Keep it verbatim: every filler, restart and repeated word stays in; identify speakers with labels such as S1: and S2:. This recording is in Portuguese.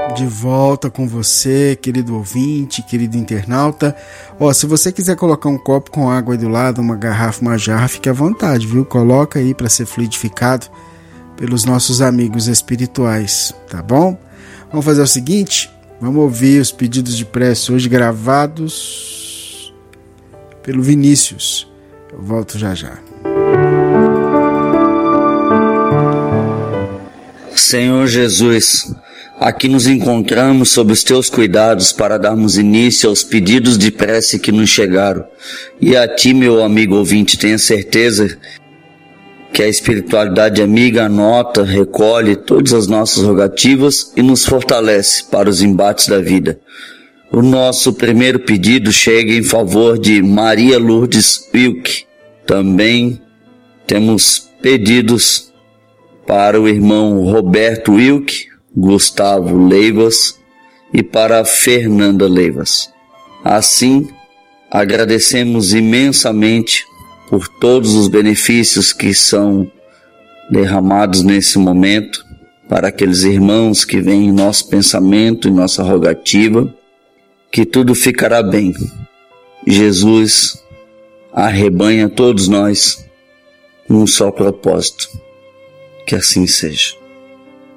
S1: De volta com você, querido ouvinte, querido internauta. Ó, se você quiser colocar um copo com água aí do lado, uma garrafa, uma jarra, fique à vontade, viu? Coloca aí para ser fluidificado pelos nossos amigos espirituais, tá bom? Vamos fazer o seguinte, vamos ouvir os pedidos de prece hoje gravados pelo Vinícius. Eu volto já já.
S2: Senhor Jesus, aqui nos encontramos sob os teus cuidados para darmos início aos pedidos de prece que nos chegaram. E a ti, meu amigo ouvinte, tenha certeza que a espiritualidade amiga anota, recolhe todas as nossas rogativas e nos fortalece para os embates da vida. O nosso primeiro pedido chega em favor de Maria Lourdes Wilk. Também temos pedidos para o irmão Roberto Wilk, Gustavo Leivas e para Fernanda Leivas. Assim, agradecemos imensamente por todos os benefícios que são derramados nesse momento para aqueles irmãos que vêm em nosso pensamento, em nossa rogativa, que tudo ficará bem. Jesus arrebanha todos nós num só propósito. Que assim seja.